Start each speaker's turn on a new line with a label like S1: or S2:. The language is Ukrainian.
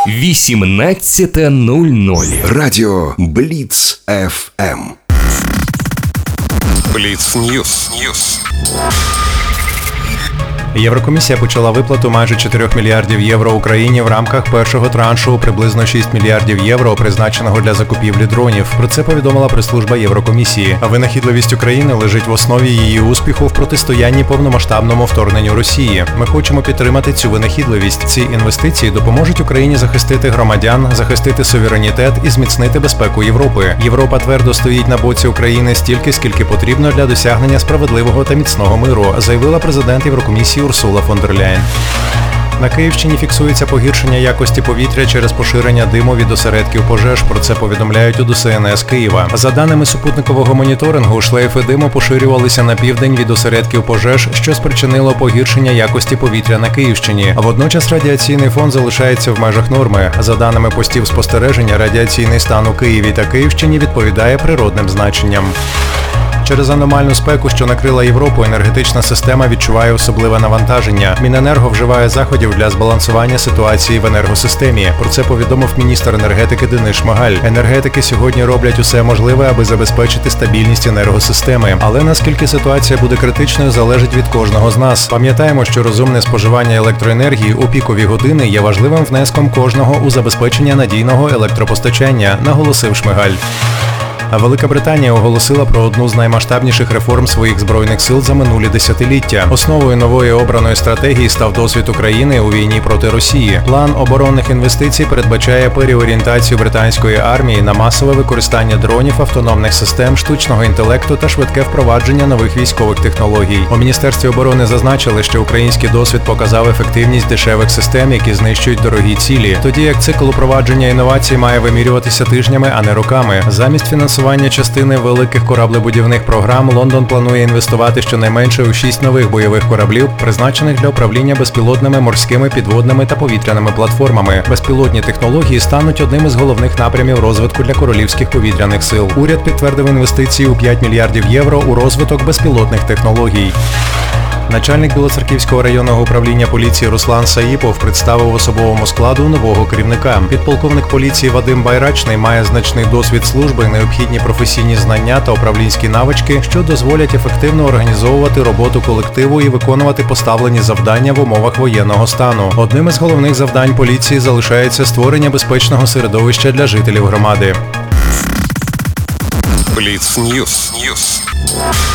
S1: 18:00.
S2: Радіо Бліц ФМ.
S3: Бліц Ньюс.
S4: Єврокомісія почала виплату майже 4 мільярдів євро Україні в рамках першого траншу приблизно 6 мільярдів євро, призначеного для закупівлі дронів. Про це повідомила прес-служба Єврокомісії. А винахідливість України лежить в основі її успіху в протистоянні повномасштабному вторгненню Росії. Ми хочемо підтримати цю винахідливість. Ці інвестиції допоможуть Україні захистити громадян, захистити суверенітет і зміцнити безпеку Європи. Європа твердо стоїть на боці України стільки, скільки потрібно для досягнення справедливого та міцного миру, заявила президент Єврокомісії Урсула фон дер Ляєн. На Київщині фіксується погіршення якості повітря через поширення диму від осередків пожеж. Про це повідомляють у ДСНС Києва. За даними супутникового моніторингу, шлейфи диму поширювалися на південь від осередків пожеж, що спричинило погіршення якості повітря на Київщині. Водночас радіаційний фон залишається в межах норми. За даними постів спостереження, радіаційний стан у Києві та Київщині відповідає природним значенням. Через аномальну спеку, що накрила Європу, енергетична система відчуває особливе навантаження. Міненерго вживає заходів для збалансування ситуації в енергосистемі. Про це повідомив міністр енергетики Денис Шмигаль. Енергетики сьогодні роблять усе можливе, аби забезпечити стабільність енергосистеми. Але наскільки ситуація буде критичною, залежить від кожного з нас. Пам'ятаємо, що розумне споживання електроенергії у пікові години є важливим внеском кожного у забезпечення надійного електропостачання, наголосив Шмигаль. А Велика Британія оголосила про одну з наймасштабніших реформ своїх збройних сил за минулі десятиліття. Основою нової обраної стратегії став досвід України у війні проти Росії. План оборонних інвестицій передбачає переорієнтацію британської армії на масове використання дронів, автономних систем, штучного інтелекту та швидке впровадження нових військових технологій. У Міністерстві оборони зазначили, що український досвід показав ефективність дешевих систем, які знищують дорогі цілі, тоді як цикл упровадження інновацій має вимірюватися тижнями, а не роками. Замість фінансування частини великих кораблебудівних програм Лондон планує інвестувати щонайменше у 6 нових бойових кораблів, призначених для управління безпілотними морськими, підводними та повітряними платформами. Безпілотні технології стануть одним із головних напрямів розвитку для королівських повітряних сил. Уряд підтвердив інвестиції у 5 мільярдів євро у розвиток безпілотних технологій. Начальник Білоцерківського районного управління поліції Руслан Саїпов представив особовому складу нового керівника. Підполковник поліції Вадим Байрачний має значний досвід служби, необхідні професійні знання та управлінські навички, що дозволять ефективно організовувати роботу колективу і виконувати поставлені завдання в умовах воєнного стану. Одним із головних завдань поліції залишається створення безпечного середовища для жителів громади.
S3: Бліц Ньюс.